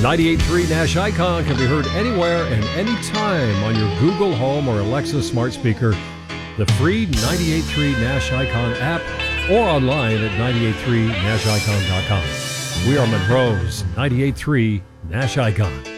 98.3 Nash Icon can be heard anywhere and anytime on your Google Home or Alexa smart speaker, the free 98.3 Nash Icon app, or online at 983nashicon.com. We are Monroe's 98.3 Nash Icon.